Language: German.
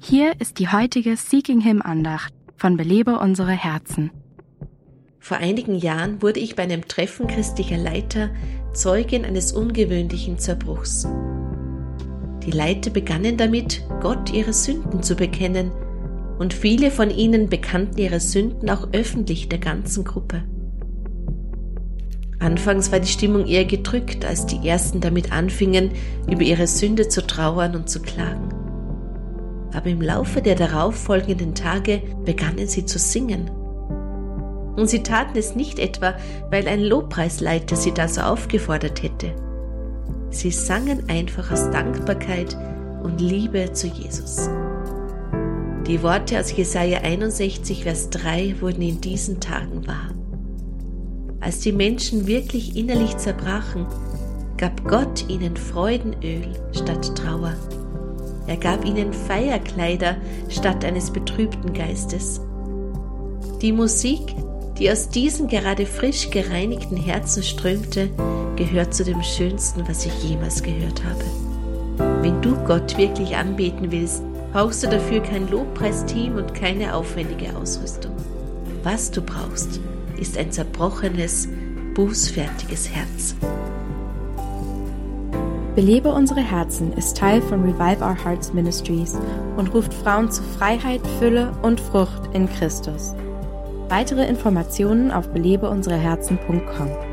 Hier ist die heutige Seeking Him Andacht von Belebe unsere Herzen. Vor einigen Jahren wurde ich bei einem Treffen christlicher Leiter Zeugin eines ungewöhnlichen Zerbruchs. Die Leiter begannen damit, Gott ihre Sünden zu bekennen, und viele von ihnen bekannten ihre Sünden auch öffentlich der ganzen Gruppe. Anfangs war die Stimmung eher gedrückt, als die Ersten damit anfingen, über ihre Sünde zu trauern und zu klagen. Aber im Laufe der darauffolgenden Tage begannen sie zu singen. Und sie taten es nicht etwa, weil ein Lobpreisleiter sie dazu aufgefordert hätte. Sie sangen einfach aus Dankbarkeit und Liebe zu Jesus. Die Worte aus Jesaja 61, Vers 3 wurden in diesen Tagen wahr. Als die Menschen wirklich innerlich zerbrachen, gab Gott ihnen Freudenöl statt Trauer. Er gab ihnen Feierkleider statt eines betrübten Geistes. Die Musik, die aus diesen gerade frisch gereinigten Herzen strömte, gehört zu dem Schönsten, was ich jemals gehört habe. Wenn du Gott wirklich anbeten willst, brauchst du dafür kein Lobpreisteam und keine aufwendige Ausrüstung. Was du brauchst, ist ein zerbrochenes, bußfertiges Herz. Belebe unsere Herzen ist Teil von Revive Our Hearts Ministries und ruft Frauen zu Freiheit, Fülle und Frucht in Christus. Weitere Informationen auf belebeunsereherzen.com.